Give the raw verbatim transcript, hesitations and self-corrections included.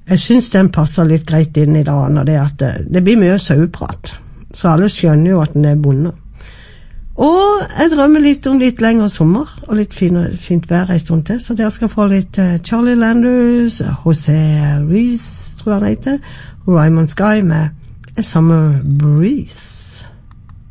jeg synes den passer litt greit inn i dag, når det, at det, det blir mye saueprat. Så alle skjønner jo at den er bonde. Og jeg drømmer litt om litt lengre sommer, og litt fint, fint vær en stund til, så dere skal få litt uh, Charlie Landers, Jose Rees, tror jeg han heter, og Raymond Sky med A Summer Breeze.